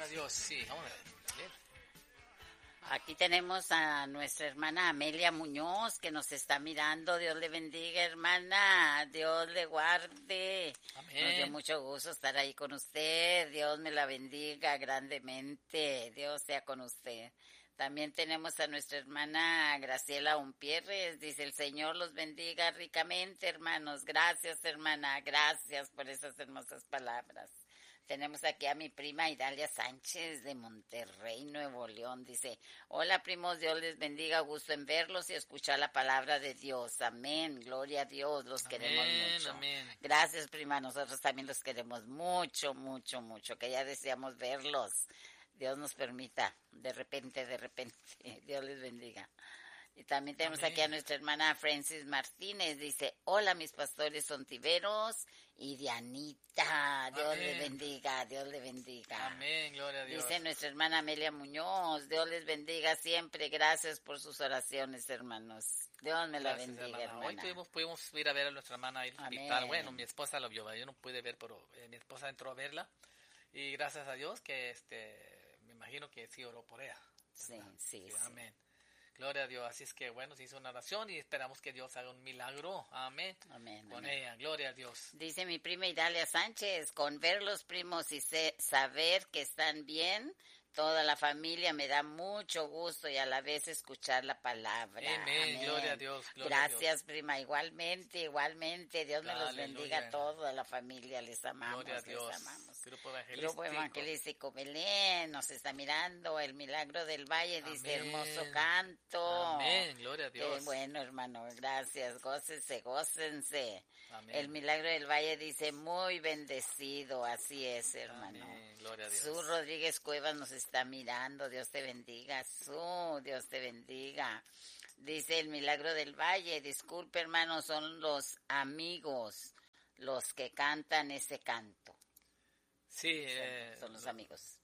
Dios, sí, vamos a ver. Bien. Aquí tenemos a nuestra hermana Amelia Muñoz que nos está mirando. Dios le bendiga, hermana. Dios le guarde. Amén. Nos dio mucho gusto estar ahí con usted. Dios me la bendiga grandemente. Dios sea con usted. También tenemos a nuestra hermana Graciela Umpierres. Dice, el Señor los bendiga ricamente, hermanos. Gracias, hermana. Gracias por esas hermosas palabras. Tenemos aquí a mi prima Idalia Sánchez de Monterrey, Nuevo León. Dice, hola primos, Dios les bendiga, gusto en verlos y escuchar la palabra de Dios. Amén, gloria a Dios, los queremos mucho. Amén. Gracias prima, nosotros también los queremos mucho, mucho, mucho, que ya deseamos verlos. Dios nos permita, de repente, Dios les bendiga. Y también tenemos aquí a nuestra hermana Francis Martínez. Dice, hola mis pastores ontiveros y Dianita. Dios le bendiga, Dios le bendiga. Amén, gloria a Dios. Dice nuestra hermana Amelia Muñoz, Dios les bendiga siempre. Gracias por sus oraciones, hermanos. Dios me la bendiga, hermana. Hoy pudimos ir a ver a nuestra hermana al hospital. Bueno, mi esposa lo vio, yo no pude ver, pero mi esposa entró a verla. Y gracias a Dios que me imagino que sí oró por ella. Sí. Amén. Gloria a Dios. Así es que, bueno, se hizo una oración y esperamos que Dios haga un milagro. Amén. Con ella. Gloria a Dios. Dice mi prima Idalia Sánchez, con ver los primos y saber que están bien, toda la familia me da mucho gusto y a la vez escuchar la palabra. Amén. Gloria a Dios. Gracias, prima. Igualmente. Dios me los bendiga a toda la familia. Les amamos. Gloria a Dios. Les amamos. Grupo Evangelístico Belén nos está mirando. El Milagro del Valle dice, hermoso canto. Amén. Gloria a Dios. Qué bueno, hermano. Gracias. Gócense. Amén. El Milagro del Valle dice, muy bendecido. Así es, hermano. Amén. Gloria a Dios. Su Rodríguez Cuevas nos está mirando. Dios te bendiga. Dios te bendiga. Dice el Milagro del Valle, disculpe, hermano, son los amigos los que cantan ese canto. Sí, son los amigos.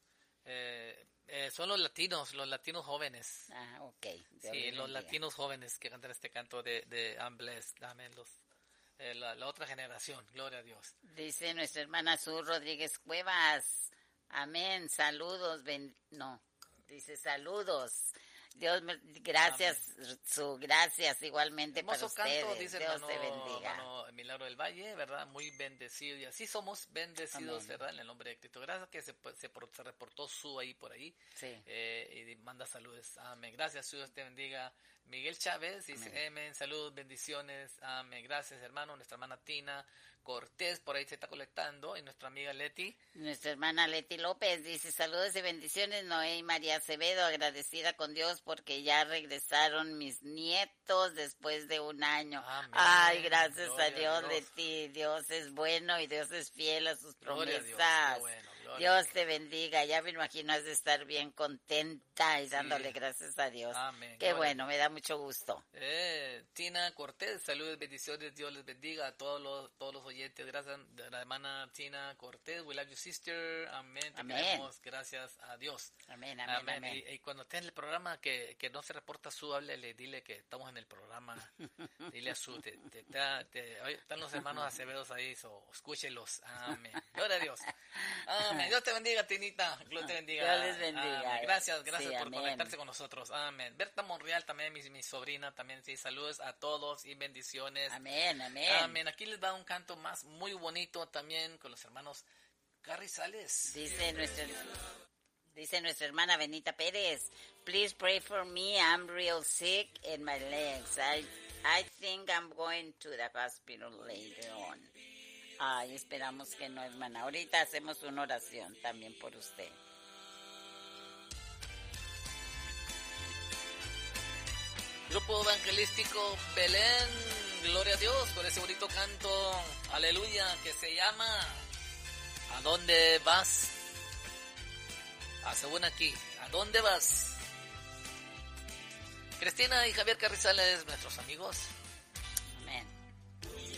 Son los latinos jóvenes. Ah, ok. Sí, los latinos jóvenes que cantan este canto de I'm Blessed. Amén. La otra generación. Gloria a Dios. Dice nuestra hermana Sur Rodríguez Cuevas. Amén. Saludos. Dice saludos. Dios, gracias, gracias igualmente hermoso para ustedes. Canto, dice Dios hermano, te bendiga. Hermano Milagro del Valle, ¿verdad? Muy bendecido. Y así somos bendecidos, amén, ¿verdad? En el nombre de Cristo. Gracias que se reportó Su ahí por ahí. Sí. Y manda saludos. Amén. Gracias, Dios te bendiga. Miguel Chávez dice, amén, saludos, bendiciones. Amén. Gracias, hermano. Nuestra hermana Tina Cortés por ahí se está colectando. Y nuestra amiga Leti. Nuestra hermana Leti López dice, saludos y bendiciones. Noé y María Acevedo, agradecida con Dios porque ya regresaron mis nietos después de un año. Amén. Ay, gracias gloria a Dios, Leti. Dios es bueno y Dios es fiel a sus promesas. Dios te bendiga. Ya me imagino has de estar bien contenta y dándole gracias a Dios. Amén. Qué bueno, me da mucho gusto. Tina Cortés, saludos, bendiciones, Dios les bendiga a todos los oyentes. Gracias a la hermana Tina Cortés, we love you sister. Amén. Te queremos, gracias a Dios. Amén. Y cuando esté en el programa que no se reporta Su, háblele, dile que estamos en el programa. Dile a Su, están los hermanos Acevedos ahí, escúchelos. Amén. Gloria a Dios. Amén. Dios te bendiga, Tinita. Dios te bendiga. Dios les bendiga. Amén. Gracias por conectarse con nosotros. Amén. Berta Monreal también, mi sobrina también, sí, saludos a todos y bendiciones. Amén. Amén. Aquí les da un canto más muy bonito también con los hermanos Carrizales. Dice nuestra hermana Benita Pérez, please pray for me, I'm real sick in my legs. I think I'm going to the hospital later on. Ay, esperamos que no, hermana. Ahorita hacemos una oración también por usted. Grupo Evangelístico Belén, gloria a Dios por ese bonito canto, aleluya, que se llama ¿A dónde vas? Según aquí, ¿a dónde vas? Cristina y Javier Carrizales, nuestros amigos.